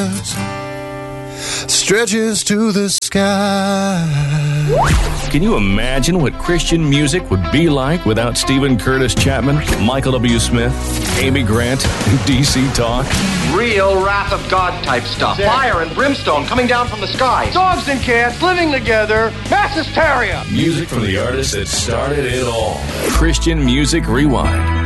stretches to the sky. Can you imagine what Christian music would be like without Stephen Curtis Chapman, Michael W. Smith, Amy Grant, and DC Talk? Real wrath of God type stuff. Fire and brimstone coming down from the skies. Dogs and cats living together. Mass hysteria. Music from the artist that started it all. Christian Music Rewind.